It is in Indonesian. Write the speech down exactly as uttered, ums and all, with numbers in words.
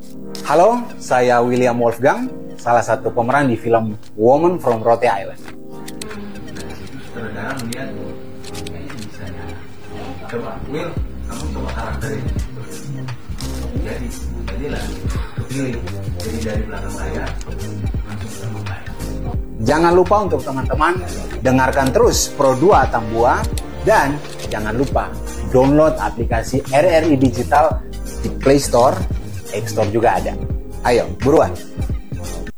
Halo, saya William Wolfgang, salah satu pemeran di film Woman from Rhode Island. Saudara melihat kayaknya bisa ya. Coba Will, kamu coba karakter ini. Jadi, jadilah kepilih. Jadi dari belakang layar langsung ke belakang layar. Jangan lupa untuk teman-teman dengarkan terus Pro dua Tambua dan jangan lupa download aplikasi R R I Digital di Play Store, App Store juga ada. Ayo, buruan!